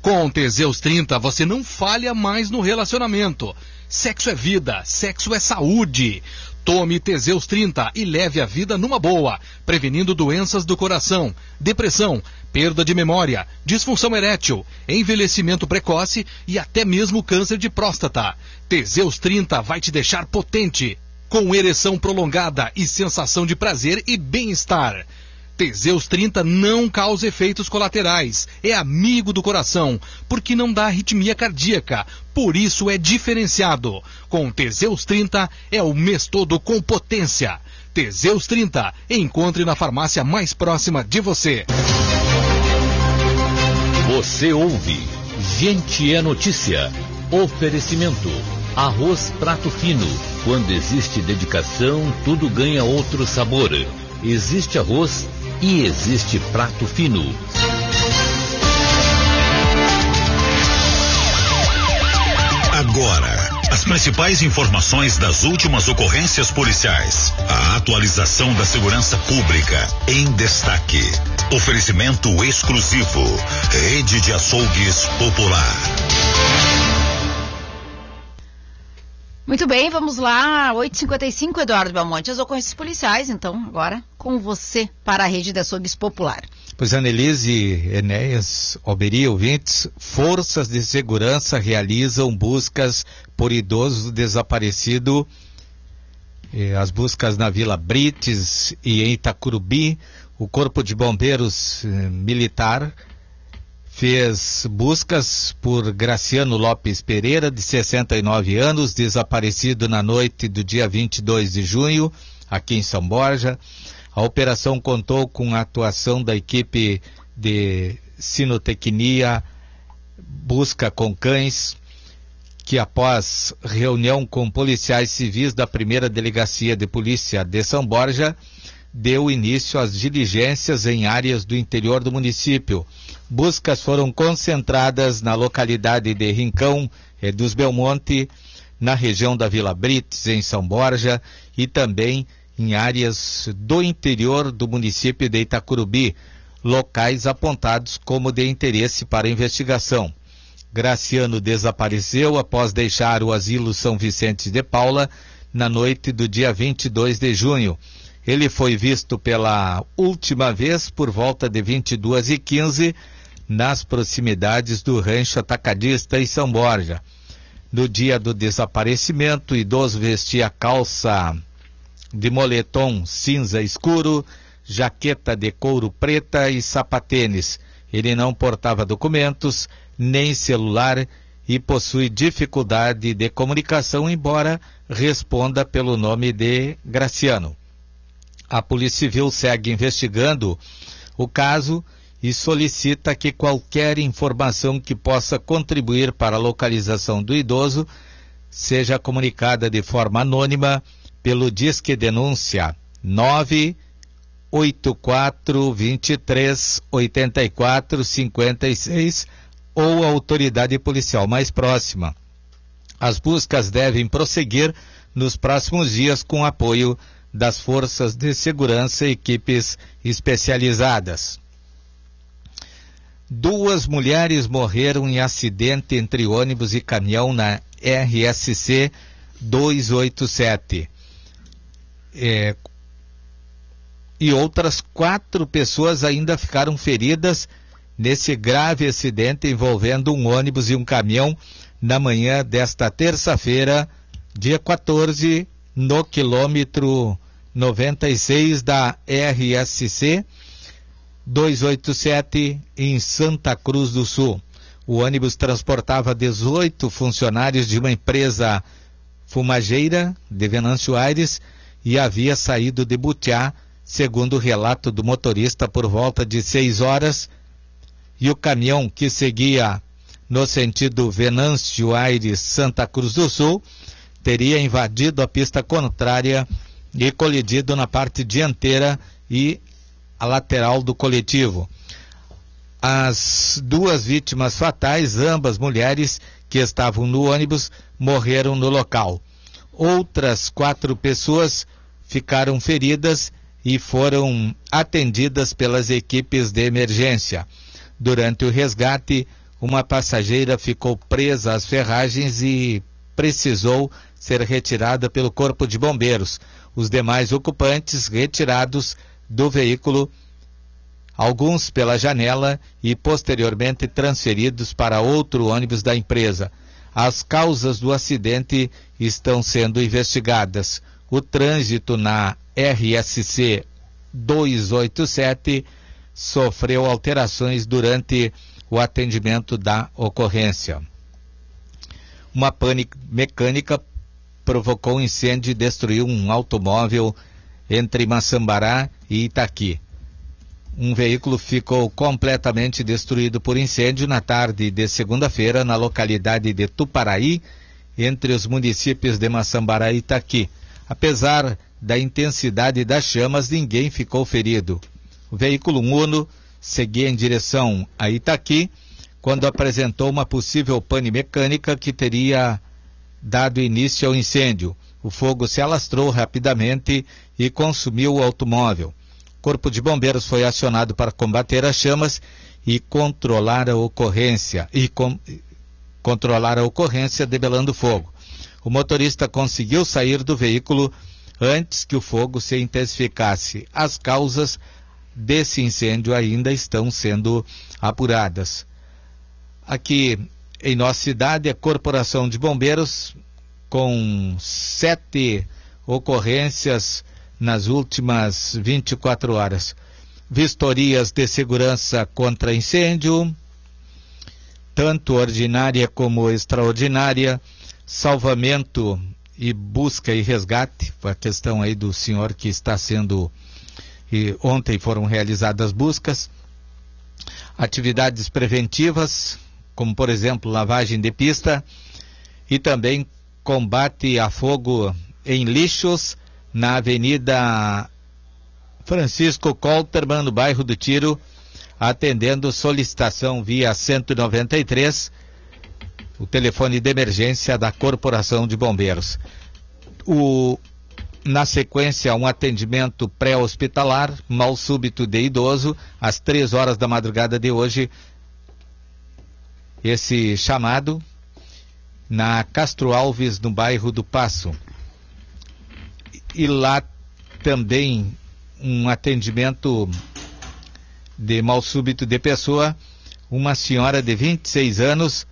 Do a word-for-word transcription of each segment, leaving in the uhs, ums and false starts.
Com o Teseus trinta, você não falha mais no relacionamento. Sexo é vida, sexo é saúde. Tome Teseus trinta e leve a vida numa boa, prevenindo doenças do coração, depressão, perda de memória, disfunção erétil, envelhecimento precoce e até mesmo câncer de próstata. Teseus trinta vai te deixar potente, com ereção prolongada e sensação de prazer e bem-estar. Teseus trinta não causa efeitos colaterais, é amigo do coração, porque não dá arritmia cardíaca, por isso é diferenciado. Com Teseus trinta é o mês todo com potência. Teseus trinta, encontre na farmácia mais próxima de você. Você ouve Gente é Notícia. Oferecimento Arroz Prato Fino. Quando existe dedicação, tudo ganha outro sabor. Existe arroz e existe prato fino. Agora, as principais informações das últimas ocorrências policiais. A atualização da segurança pública em destaque. Oferecimento exclusivo. Rede de Açougues Popular. Muito bem, vamos lá, oito e cinquenta e cinco, Eduardo Belmonte, as ocorrências policiais, então, agora com você para a Rede de Açougues Popular. Pois, Annelise, Enéas, Alberi, ouvintes, forças de segurança realizam buscas por idoso desaparecido, eh, as buscas na Vila Brites e em Itacurubi. O Corpo de Bombeiros eh, Militar fez buscas por Graciano Lopes Pereira, de sessenta e nove anos, desaparecido na noite do dia vinte e dois de junho, aqui em São Borja. A operação contou com a atuação da equipe de sinotecnia Busca com Cães, que após reunião com policiais civis da primeira Delegacia de Polícia de São Borja, deu início às diligências em áreas do interior do município. Buscas foram concentradas na localidade de Rincão eh, dos Belmonte, na região da Vila Brites, em São Borja, e também em áreas do interior do município de Itacurubi, locais apontados como de interesse para a investigação. Graciano desapareceu após deixar o asilo São Vicente de Paula na noite do dia vinte e dois de junho. Ele foi visto pela última vez por volta de vinte e duas e quinze nas proximidades do Rancho Atacadista em São Borja. No dia do desaparecimento, o idoso vestia calça de moletom cinza escuro, jaqueta de couro preta e sapatênis. Ele não portava documentos, nem celular e possui dificuldade de comunicação, embora responda pelo nome de Graciano. A Polícia Civil segue investigando o caso e solicita que qualquer informação que possa contribuir para a localização do idoso seja comunicada de forma anônima pelo Disque Denúncia nove oito quatro, dois três, oito quatro, cinco seis ou a autoridade policial mais próxima. As buscas devem prosseguir nos próximos dias com apoio das forças de segurança e equipes especializadas. Duas mulheres morreram em acidente entre ônibus e caminhão na R S C duzentos e oitenta e sete. É, e outras quatro pessoas ainda ficaram feridas nesse grave acidente envolvendo um ônibus e um caminhão na manhã desta terça-feira, dia quatorze, no quilômetro noventa e seis da R S C duzentos e oitenta e sete em Santa Cruz do Sul. O ônibus transportava dezoito funcionários de uma empresa fumageira de Venâncio Aires e havia saído de Butiá, segundo o relato do motorista, por volta de seis horas, e o caminhão que seguia no sentido Venâncio Aires Santa Cruz do Sul teria invadido a pista contrária e colidido na parte dianteira e a lateral do coletivo. As duas vítimas fatais, ambas mulheres que estavam no ônibus, morreram no local. Outras quatro pessoas ficaram feridas e foram atendidas pelas equipes de emergência. Durante o resgate, uma passageira ficou presa às ferragens e precisou ser retirada pelo Corpo de Bombeiros. Os demais ocupantes retirados do veículo, alguns pela janela e posteriormente transferidos para outro ônibus da empresa. As causas do acidente estão sendo investigadas. O trânsito na R S C duzentos e oitenta e sete sofreu alterações durante o atendimento da ocorrência. Uma pane mecânica provocou um incêndio e destruiu um automóvel entre Maçambará e Itaqui. Um veículo ficou completamente destruído por incêndio na tarde de segunda-feira na localidade de Tuparaí, entre os municípios de Maçambará e Itaqui. Apesar da intensidade das chamas, ninguém ficou ferido. O veículo Uno seguia em direção a Itaqui quando apresentou uma possível pane mecânica que teria dado início ao incêndio. O fogo se alastrou rapidamente e consumiu o automóvel. O Corpo de Bombeiros foi acionado para combater as chamas e controlar a ocorrência, e com, controlar a ocorrência debelando o fogo. O motorista conseguiu sair do veículo antes que o fogo se intensificasse. As causas desse incêndio ainda estão sendo apuradas. Aqui em nossa cidade, a Corporação de Bombeiros, com sete ocorrências nas últimas vinte e quatro horas. Vistorias de segurança contra incêndio, tanto ordinária como extraordinária, salvamento e busca e resgate, a questão aí do senhor que está sendo, e ontem foram realizadas buscas, atividades preventivas, como por exemplo lavagem de pista, e também combate a fogo em lixos na Avenida Francisco Colterman, no bairro do Tiro, atendendo solicitação via cento e noventa e três, o telefone de emergência da Corporação de Bombeiros. O, na sequência, um atendimento pré-hospitalar, mal súbito de idoso, às três horas da madrugada de hoje, esse chamado na Castro Alves, no bairro do Passo. E lá também um atendimento de mal súbito de pessoa, uma senhora de vinte e seis anos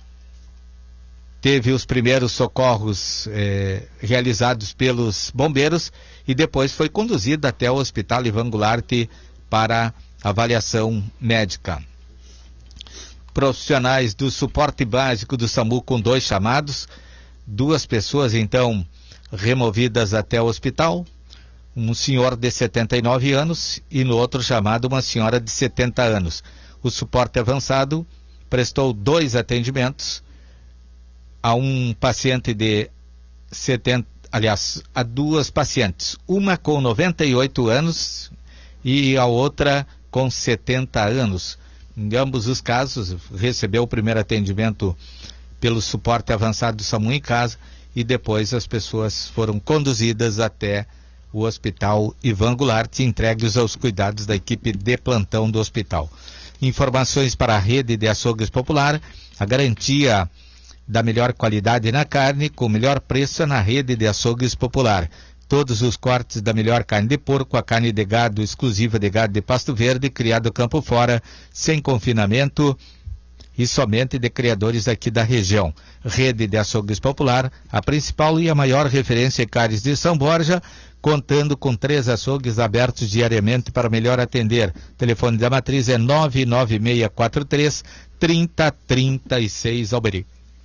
teve os primeiros socorros eh, realizados pelos bombeiros e depois foi conduzida até o Hospital Ivan Goulart para avaliação médica. Profissionais do suporte básico do SAMU com dois chamados, duas pessoas então removidas até o hospital, um senhor de setenta e nove anos e no outro chamado uma senhora de setenta anos. O suporte avançado prestou dois atendimentos a um paciente de setenta, aliás, a duas pacientes, uma com noventa e oito anos e a outra com setenta anos. Em ambos os casos, recebeu o primeiro atendimento pelo suporte avançado do SAMU em casa e depois as pessoas foram conduzidas até o Hospital Ivan Goulart e entregues aos cuidados da equipe de plantão do hospital. Informações para a rede de açougues popular, a garantia da melhor qualidade na carne com o melhor preço é na rede de açougues popular. Todos os cortes da melhor carne de porco, a carne de gado exclusiva de gado de Pasto Verde, criado campo fora, sem confinamento e somente de criadores aqui da região. Rede de açougues popular, a principal e a maior referência em carnes de São Borja, contando com três açougues abertos diariamente para melhor atender. O telefone da matriz é nove nove seis quatro três, trinta, trinta e seis, Alberi.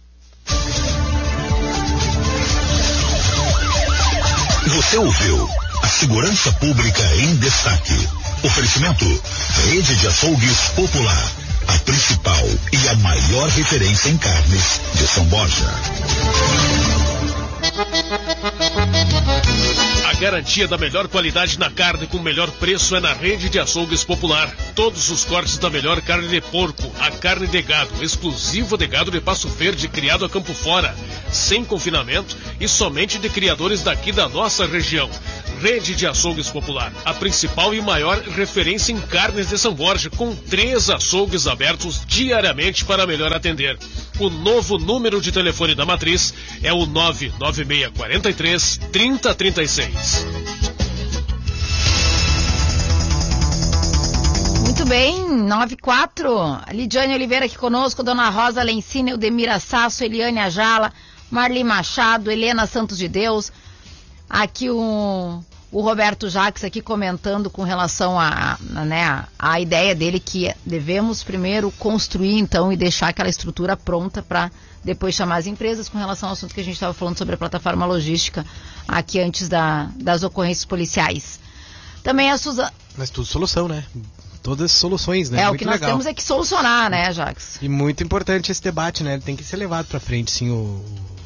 Você ouviu a segurança pública em destaque. Oferecimento Rede de Açougues Popular, a principal e a maior referência em carnes de São Borja. A garantia da melhor qualidade na carne com o melhor preço é na Rede de Açougues Popular. Todos os cortes da melhor carne de porco, a carne de gado, exclusivo de gado de Passo Verde, criado a campo fora, sem confinamento e somente de criadores daqui da nossa região. Rede de Açougues Popular, a principal e maior referência em carnes de São Borja, com três açougues abertos diariamente para melhor atender. O novo número de telefone da matriz é o nove nove seis quatro três, três zero três seis. Muito bem, nove e quatro. Lidiane Oliveira aqui conosco, Dona Rosa Lencina, Eudemira Sasso, Eliane Ajala, Marli Machado, Helena Santos de Deus. Aqui o, o Roberto Jacques aqui comentando com relação a, a, né, a, a ideia dele que devemos primeiro construir então e deixar aquela estrutura pronta para depois chamar as empresas, com relação ao assunto que a gente estava falando sobre a plataforma logística aqui antes da, das ocorrências policiais. Também a Suzana... Mas tudo solução, né? Todas soluções, né? É, muito o que nós legal. temos é que solucionar, né, Jacques? E muito importante esse debate, né? Ele tem que ser levado pra frente, sim, o...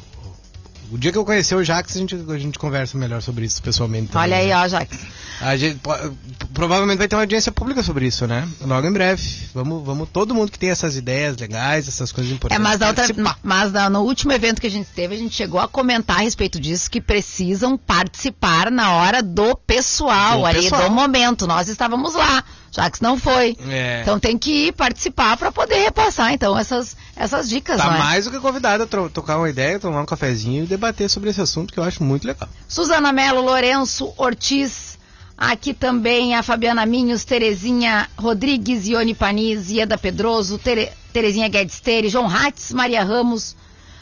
O dia que eu conhecer o Jacques, a gente, a gente conversa melhor sobre isso pessoalmente. Também, Olha aí, né? ó, Jacques. A gente, provavelmente vai ter uma audiência pública sobre isso, né? Logo em breve. Vamos, vamos todo mundo que tem essas ideias legais, essas coisas importantes. É, mas, da outra, participar. mas da, no último evento que a gente teve, a gente chegou a comentar a respeito disso, que precisam participar na hora do pessoal, Do ali, pessoal. do momento. Nós estávamos lá, Jacques não foi. É. Então tem que ir participar para poder repassar, então, essas, essas dicas, Tá não é? mais do que convidado a tro- tocar uma ideia, tomar um cafezinho e debater sobre esse assunto que eu acho muito legal. Suzana Melo, Lourenço Ortiz, aqui também a Fabiana Minhos, Terezinha Rodrigues, Ione Paniz, Ieda Pedroso, Tere, Terezinha Guedes Tere, João Ratz, Maria Ramos.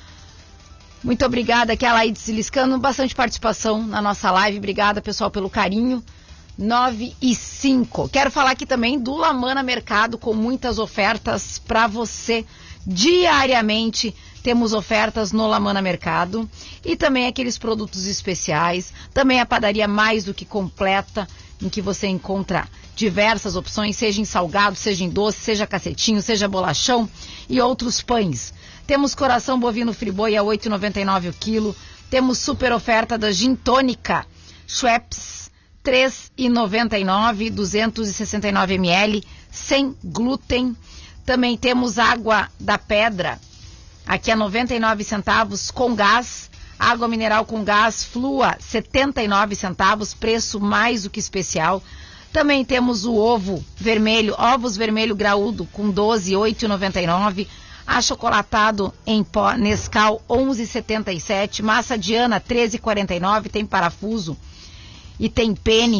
Muito obrigada aqui a Laide Liscano, bastante participação na nossa live. Obrigada, pessoal, pelo carinho. nove e cinco. Quero falar aqui também do Lamana Mercado, com muitas ofertas para você diariamente. Temos ofertas no Lamana Mercado e também aqueles produtos especiais. Também a padaria mais do que completa, em que você encontra diversas opções, seja em salgado, seja em doce, seja cacetinho, seja bolachão e outros pães. Temos coração bovino friboi a oito reais e noventa e nove centavos o quilo. Temos super oferta da Gin Tônica Schweppes, três reais e noventa e nove centavos, duzentos e sessenta e nove mililitros, sem glúten. Também temos água da pedra, aqui a noventa e nove centavos com gás. Água mineral com gás Flua, setenta e nove centavos, preço mais do que especial. Também temos o ovo vermelho, ovos vermelho graúdo com doze reais e oito reais e noventa e nove centavos. Achocolatado em pó Nescau, onze reais e setenta e sete centavos. Massa Diana, treze reais e quarenta e nove centavos. Tem parafuso e tem pene.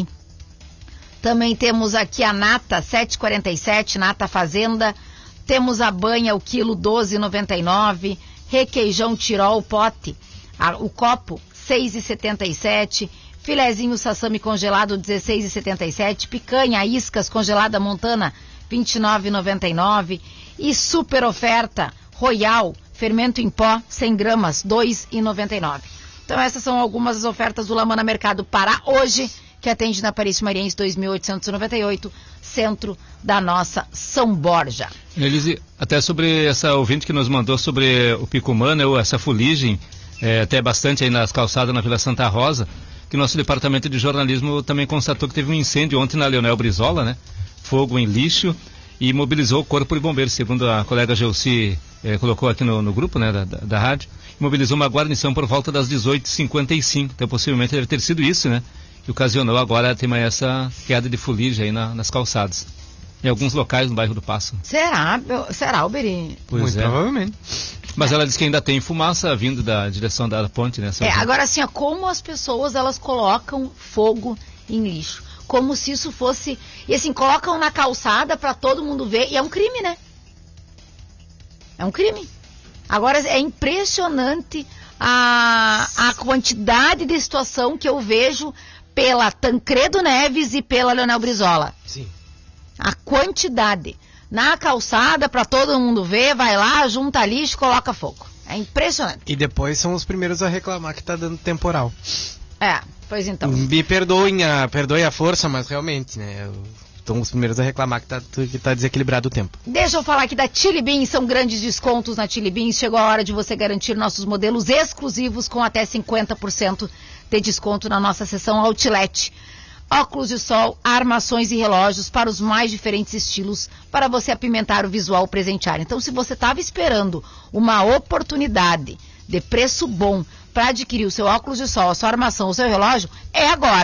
Também temos aqui a nata, sete reais e quarenta e sete centavos, nata fazenda. Temos a banha, o quilo, doze reais e noventa e nove centavos. Requeijão Tirol, pote, a, o copo, seis reais e setenta e sete centavos. Filezinho sassami congelado, dezesseis reais e setenta e sete centavos. Picanha, iscas, congelada montana, vinte e nove reais e noventa e nove centavos. E super oferta, Royal, fermento em pó, cem gramas, dois reais e noventa e nove centavos. Então essas são algumas das ofertas do Lamana Mercado para hoje, que atende na Paris Mariense dois mil oitocentos e noventa e oito, centro da nossa São Borja. Elise, até sobre essa ouvinte que nos mandou sobre o Picumã, né, ou essa fuligem, é, até bastante aí nas calçadas na Vila Santa Rosa, que nosso departamento de jornalismo também constatou que teve um incêndio ontem na Leonel Brizola, né? Fogo em lixo, e mobilizou o Corpo de Bombeiros, segundo a colega Gelsi eh, colocou aqui no, no grupo, né, da, da, da rádio, mobilizou uma guarnição por volta das dezoito e cinquenta e cinco, então possivelmente deve ter sido isso, né, que ocasionou agora tem mais essa queda de fuligem aí na, nas calçadas, em alguns locais no bairro do Passo. Será? Será, Alberi? Pois Muito é. provavelmente. Mas ela diz que ainda tem fumaça vindo da direção da ponte, né? É, agora assim, ó, como as pessoas elas colocam fogo em lixo, como se isso fosse, e assim, colocam na calçada para todo mundo ver, e é um crime, né? É um crime. Agora, é impressionante a, a quantidade de situação que eu vejo pela Tancredo Neves e pela Leonel Brizola. Sim. A quantidade. Na calçada, para todo mundo ver, vai lá, junta lixo, coloca fogo. É impressionante. E depois são os primeiros a reclamar que tá dando temporal. É, pois então. Me perdoem a, perdoem a força, mas realmente, né? Estão os primeiros a reclamar que tá, que tá desequilibrado o tempo. Deixa eu falar aqui da Chili Beans, são grandes descontos na Chili Beans. Chegou a hora de você garantir nossos modelos exclusivos com até cinquenta por cento de desconto na nossa seção Outlet. Óculos de sol, armações e relógios para os mais diferentes estilos, para você apimentar o visual presentear. Então, se você estava esperando uma oportunidade de preço bom para adquirir o seu óculos de sol, a sua armação, o seu relógio, é agora.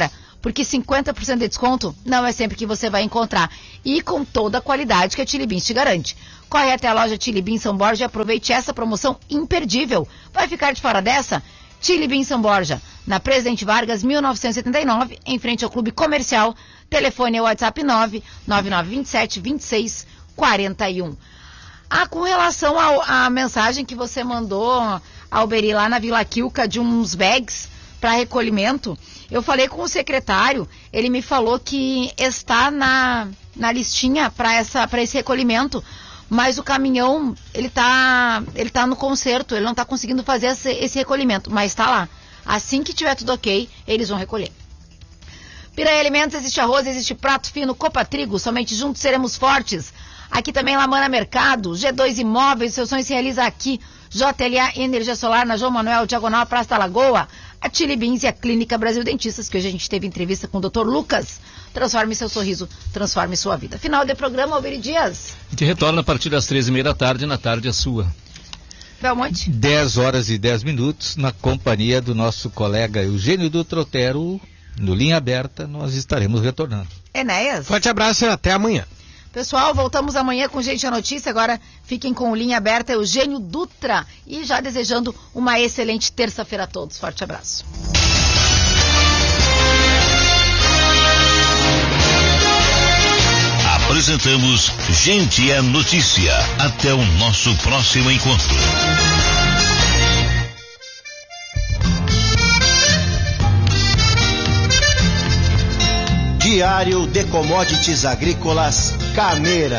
porque cinquenta por cento de desconto não é sempre que você vai encontrar. E com toda a qualidade que a Chili Beans te garante. Corre até a loja Chili Beans São Borja e aproveite essa promoção imperdível. Vai ficar de fora dessa? Chili Beans São Borja, na Presidente Vargas, mil novecentos e setenta e nove, em frente ao Clube Comercial. Telefone é o WhatsApp nove nove nove vinte e sete, vinte e seis, quarenta e um. Ah, com relação ao, à mensagem que você mandou, Alberi, lá na Vila Quilca, de uns bags para recolhimento, eu falei com o secretário, ele me falou que está na, na listinha para essa, para esse recolhimento, mas o caminhão, ele está ele tá no conserto, ele não está conseguindo fazer esse, esse recolhimento, mas está lá. Assim que tiver tudo ok, eles vão recolher. Piraí Alimentos, existe arroz, existe prato fino, Copa Trigo, somente juntos seremos fortes. Aqui também Lamana Mercado, G dois Imóveis, seu sonho se realiza aqui. J L A Energia Solar na João Manuel, Diagonal Praça da Lagoa. A Chili Beans e a Clínica Brasil Dentistas, que hoje a gente teve entrevista com o doutor Lucas. Transforme seu sorriso, transforme sua vida. Final de programa, Alberi Dias. A gente retorna a partir das treze e meia da tarde, na tarde a sua. Belmonte. dez horas e dez minutos, na companhia do nosso colega Eugênio Dutra Otero, no Linha Aberta, nós estaremos retornando. Enéas. Forte abraço e até amanhã. Pessoal, voltamos amanhã com Gente a Notícia. Agora fiquem com o Linha Aberta, Eugênio Dutra. E já desejando uma excelente terça-feira a todos. Forte abraço. Apresentamos Gente é Notícia. Até o nosso próximo encontro. Diário de Commodities Agrícolas, Cameira.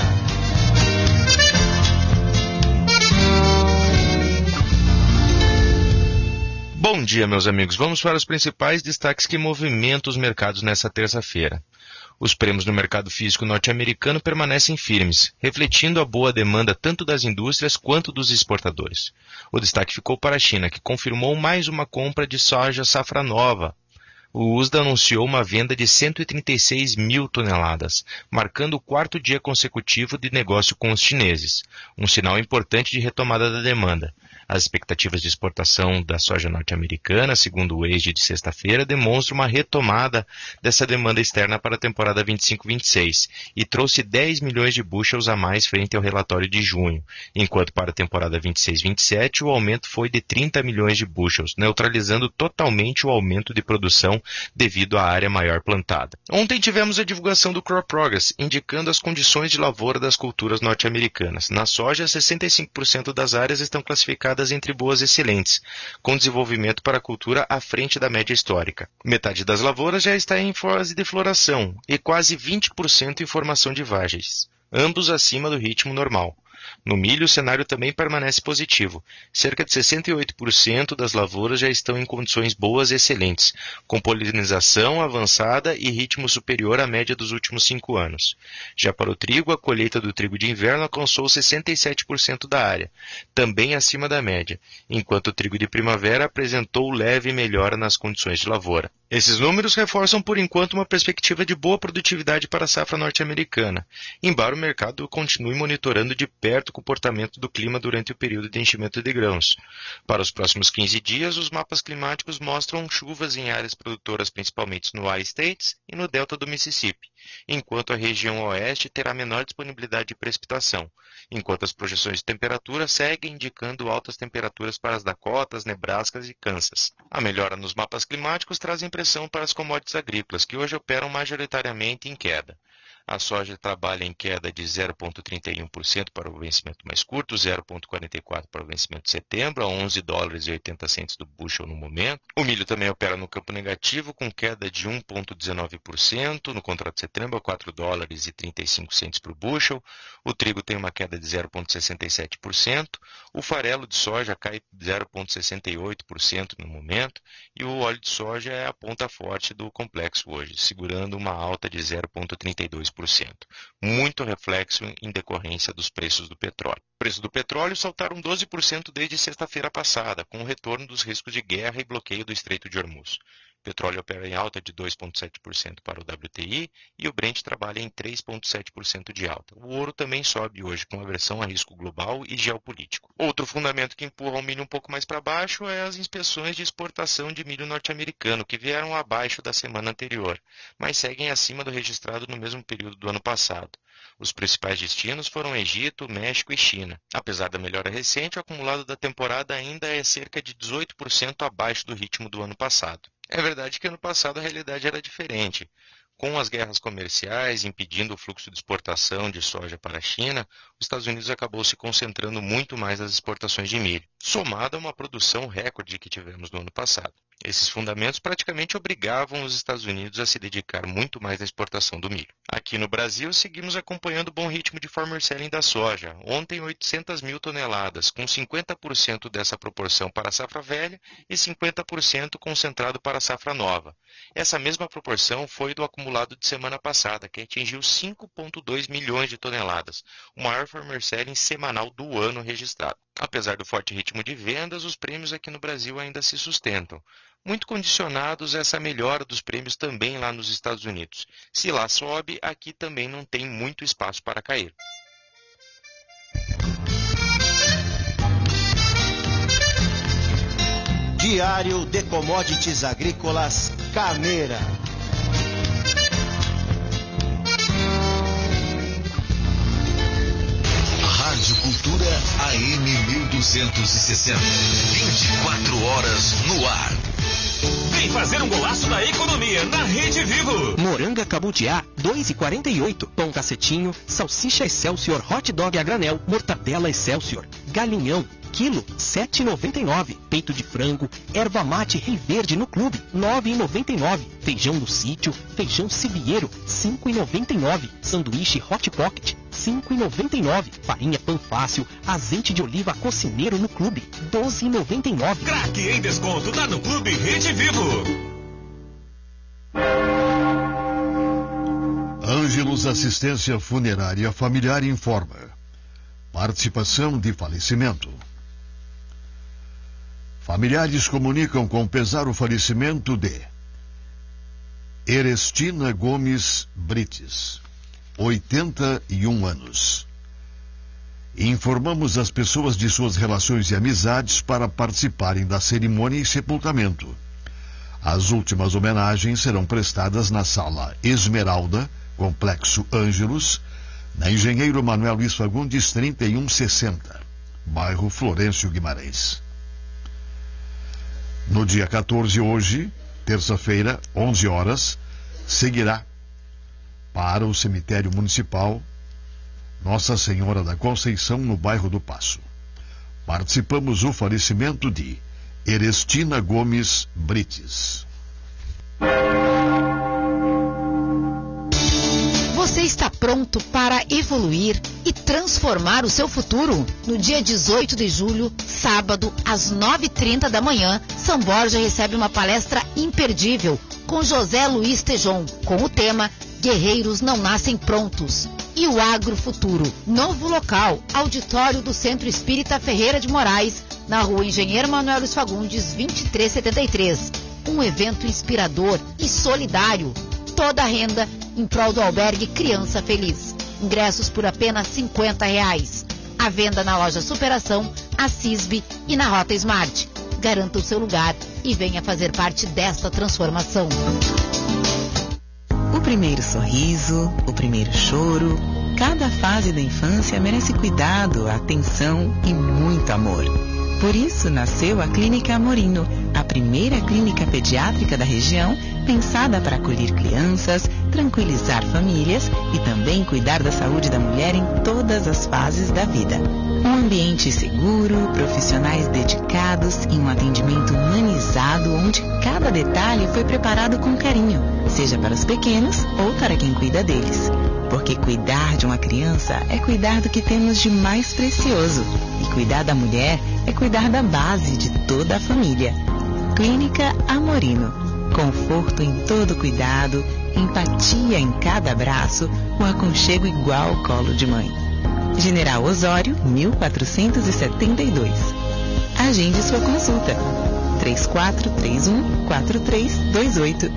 Bom dia, meus amigos. Vamos para os principais destaques que movimentam os mercados nesta terça-feira. Os prêmios no mercado físico norte-americano permanecem firmes, refletindo a boa demanda tanto das indústrias quanto dos exportadores. O destaque ficou para a China, que confirmou mais uma compra de soja safra nova. O U S D A anunciou uma venda de cento e trinta e seis mil toneladas, marcando o quarto dia consecutivo de negócio com os chineses, um sinal importante de retomada da demanda. As expectativas de exportação da soja norte-americana, segundo o Wage de sexta-feira, demonstram uma retomada dessa demanda externa para a temporada vinte e cinco vinte e seis e trouxe dez milhões de bushels a mais frente ao relatório de junho, enquanto para a temporada vinte e seis vinte e sete o aumento foi de trinta milhões de bushels, neutralizando totalmente o aumento de produção devido à área maior plantada. Ontem tivemos a divulgação do Crop Progress, indicando as condições de lavoura das culturas norte-americanas. Na soja, sessenta e cinco por cento das áreas estão classificadas entre boas e excelentes, com desenvolvimento para a cultura à frente da média histórica. Metade das lavouras já está em fase de floração e quase vinte por cento em formação de vagens, ambos acima do ritmo normal. No milho, o cenário também permanece positivo. Cerca de sessenta e oito por cento das lavouras já estão em condições boas e excelentes, com polinização avançada e ritmo superior à média dos últimos cinco anos. Já para o trigo, a colheita do trigo de inverno alcançou sessenta e sete por cento da área, também acima da média, enquanto o trigo de primavera apresentou leve melhora nas condições de lavoura. Esses números reforçam por enquanto uma perspectiva de boa produtividade para a safra norte-americana, embora o mercado continue monitorando de perto o comportamento do clima durante o período de enchimento de grãos. Para os próximos quinze dias, os mapas climáticos mostram chuvas em áreas produtoras principalmente no I-States e no delta do Mississippi, enquanto a região oeste terá menor disponibilidade de precipitação, enquanto as projeções de temperatura seguem indicando altas temperaturas para as Dakotas, Nebraskas e Kansas. A melhora nos mapas climáticos traz impressão para as commodities agrícolas, que hoje operam majoritariamente em queda. A soja trabalha em queda de zero vírgula trinta e um por cento para o vencimento mais curto, zero vírgula quarenta e quatro por cento para o vencimento de setembro, a onze dólares e oitenta centos do bushel no momento. O milho também opera no campo negativo, com queda de um vírgula dezenove por cento no contrato de setembro, a quatro dólares e trinta e cinco centos para o bushel. O trigo tem uma queda de zero vírgula sessenta e sete por cento. O farelo de soja cai zero vírgula sessenta e oito por cento no momento. E o óleo de soja é a ponta forte do complexo hoje, segurando uma alta de zero vírgula trinta e dois por cento. Muito reflexo em decorrência dos preços do petróleo. O preço do petróleo saltaram doze por cento desde sexta-feira passada, com o retorno dos riscos de guerra e bloqueio do Estreito de Hormuz. petróleo opera em alta de dois vírgula sete por cento para o W T I e o Brent trabalha em três vírgula sete por cento de alta. O ouro também sobe hoje com aversão a risco global e geopolítico. Outro fundamento que empurra o milho um pouco mais para baixo é as inspeções de exportação de milho norte-americano, que vieram abaixo da semana anterior, mas seguem acima do registrado no mesmo período do ano passado. Os principais destinos foram Egito, México e China. Apesar da melhora recente, o acumulado da temporada ainda é cerca de dezoito por cento abaixo do ritmo do ano passado. É verdade que ano passado a realidade era diferente. Com as guerras comerciais impedindo o fluxo de exportação de soja para a China, os Estados Unidos acabou se concentrando muito mais nas exportações de milho, somado a uma produção recorde que tivemos no ano passado. Esses fundamentos praticamente obrigavam os Estados Unidos a se dedicar muito mais à exportação do milho. Aqui no Brasil, seguimos acompanhando o bom ritmo de farmer selling da soja. Ontem, oitocentas mil toneladas, com cinquenta por cento dessa proporção para a safra velha e cinquenta por cento concentrado para a safra nova. Essa mesma proporção foi do acumulado de semana passada, que atingiu cinco vírgula dois milhões de toneladas, o maior farmer selling semanal do ano registrado. Apesar do forte ritmo de vendas, os prêmios aqui no Brasil ainda se sustentam, muito condicionados a essa melhora dos prêmios também lá nos Estados Unidos. Se lá sobe, aqui também não tem muito espaço para cair. Diário de Commodities Agrícolas Cameira. Rádio Cultura A M mil duzentos e sessenta. vinte e quatro horas no ar. Vem fazer um golaço da economia na Rede Vivo. Moranga Cabutiá, dois e quarenta e oito. Pão cacetinho, salsicha Excelsior, hot dog a granel, mortadela Excelsior, galinhão, quilo, sete e noventa e nove. Peito de frango, erva mate Rei Verde no clube, nove e noventa e nove. Feijão do sítio, feijão sibieiro, cinco e noventa e nove. Sanduíche Hot Pocket, cinco e noventa e nove. Farinha Pan Fácil, azeite de oliva Cocineiro no clube, doze e noventa e nove. Craque em desconto tá no Clube Rede Vivo. Ângelos Assistência Funerária Familiar informa. Participação de falecimento. Familiares comunicam com pesar o falecimento de Erestina Gomes Brites, oitenta e um anos. Informamos as pessoas de suas relações e amizades para participarem da cerimônia e sepultamento. As últimas homenagens serão prestadas na Sala Esmeralda, Complexo Ângelos, na Engenheiro Manuel Luiz Fagundes trinta e um sessenta, bairro Florencio Guimarães. No dia quatorze, hoje, terça-feira, onze horas, seguirá para o cemitério municipal Nossa Senhora da Conceição, no bairro do Paço. Participamos do falecimento de Erestina Gomes Brites. Você está pronto para evoluir e transformar o seu futuro? No dia dezoito de julho, sábado, às nove e trinta da manhã, São Borja recebe uma palestra imperdível com José Luiz Tejon, com o tema Guerreiros Não Nascem Prontos e o Agrofuturo. Novo local, auditório do Centro Espírita Ferreira de Moraes, na rua Engenheiro Manuel Luiz Fagundes, vinte e três setenta e três. Um evento inspirador e solidário. Toda a renda em prol do albergue Criança Feliz. Ingressos por apenas cinquenta reais. À venda na loja Superação, a Cisbe e na Rota Smart. Garanta o seu lugar e venha fazer parte desta transformação. O primeiro sorriso, o primeiro choro, cada fase da infância merece cuidado, atenção e muito amor. Por isso nasceu a Clínica Amorino, a primeira clínica pediátrica da região, pensada para acolher crianças, tranquilizar famílias e também cuidar da saúde da mulher em todas as fases da vida. Um ambiente seguro, profissionais dedicados e um atendimento humanizado onde cada detalhe foi preparado com carinho, seja para os pequenos ou para quem cuida deles. Porque cuidar de uma criança é cuidar do que temos de mais precioso. E cuidar da mulher é cuidar da base de toda a família. Clínica Amorino. Conforto em todo cuidado, empatia em cada abraço, um aconchego igual ao colo de mãe. General Osório, mil quatrocentos e setenta e dois. Agende sua consulta. três quatro três um, quatro três dois oito.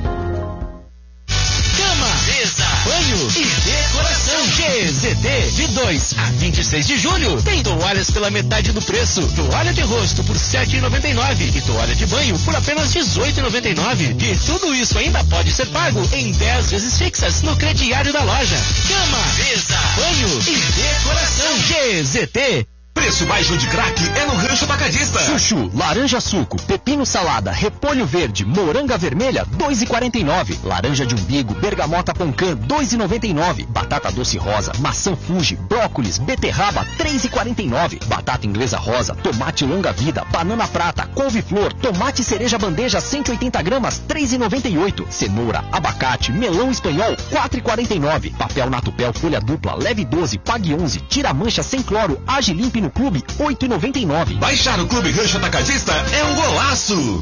Mesa, banho e decoração. G Z T, de dois a vinte e seis de julho. Tem toalhas pela metade do preço. Toalha de rosto por sete reais e noventa e nove centavos e toalha de banho por apenas dezoito reais e noventa e nove centavos. E tudo isso ainda pode ser pago em dez vezes fixas no crediário da loja. Cama, mesa, banho e decoração. G Z T. Preço baixo de craque é no Rancho Atacadista. Chuchu, laranja suco, pepino salada, repolho verde, moranga vermelha, dois reais e quarenta e nove centavos. Laranja de umbigo, bergamota poncã, dois reais e noventa e nove centavos. Batata doce rosa, maçã Fuji, brócolis, beterraba, três reais e quarenta e nove centavos. Batata inglesa rosa, tomate longa vida, banana prata, couve-flor, tomate cereja bandeja cento e oitenta gramas, três reais e noventa e oito centavos. Cenoura, abacate, melão espanhol, quatro reais e quarenta e nove centavos. Papel Natupel folha dupla, leve doze, pague onze. Tira mancha sem cloro, age limpe no Clube, oito reais e noventa e nove centavos. Baixar o Clube Rancho Atacadista é um golaço!